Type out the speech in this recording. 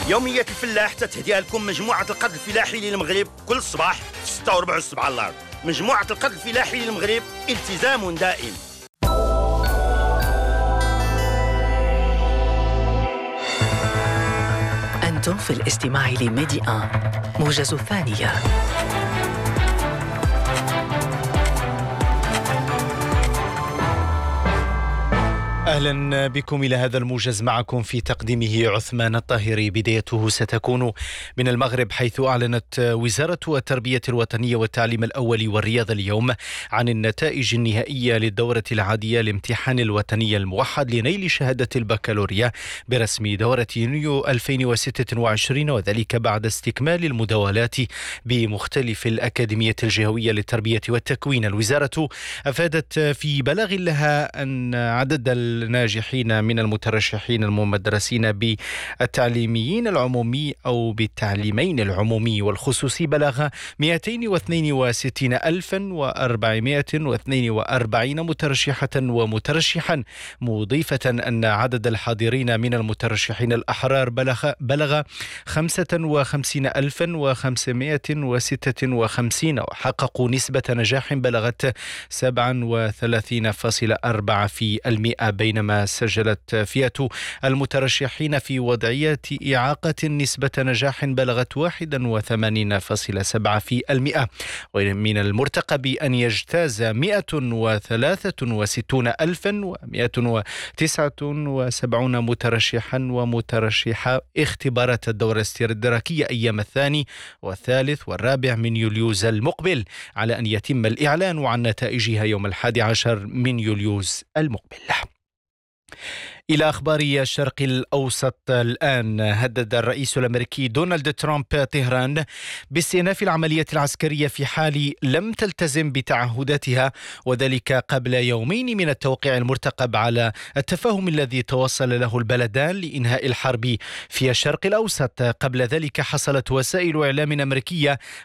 يومية الفلاح تتهديها لكم مجموعة القرض الفلاحي للمغرب كل صباح في 6:15 صباح الأرض. مجموعة القرض الفلاحي للمغرب، التزام دائم. أنتم في الاستماع لميدي آن موجز الثانية. أهلا بكم إلى هذا الموجز، معكم في تقديمه عثمان الطاهري. بدايته ستكون من المغرب، حيث أعلنت وزارة التربية الوطنية والتعليم الأول والرياضة اليوم عن النتائج النهائية للدورة العادية لامتحان الوطني الموحد لنيل شهادة البكالوريا برسم دورة يونيو 2026، وذلك بعد استكمال المداولات بمختلف الأكاديمية الجهوية للتربية والتكوين. الوزارة أفادت في بلاغ لها أن عدد الناجحين من المترشحين المدرسين بالتعليميين العمومي أو بالتعليمين العمومي والخصوصي بلغ 262,442 مترشحة ومترشحا، مضيفة أن عدد الحاضرين من المترشحين الأحرار بلغ 55,556 وحققوا نسبة نجاح بلغت 37.4%، بينما سجلت فئة المترشحين في وضعية إعاقة نسبة نجاح بلغت 81.7%. ومن المرتقب أن يجتاز 163,179 مترشحا ومترشحة اختبارات الدورة الاستدراكية أيام 2 والثالث والرابع من يوليوز المقبل، على أن يتم الإعلان عن نتائجها يوم 11 من يوليوز المقبل. إلى أخبار الشرق الأوسط الآن. هدد الرئيس الأمريكي دونالد ترامب طهران باستئناف العملية العسكرية في حال لم تلتزم بتعهداتها، وذلك قبل يومين من التوقيع المرتقب على التفاهم الذي توصل له البلدان لإنهاء الحرب في الشرق الأوسط. قبل ذلك حصلت وسائل إعلام أمريكية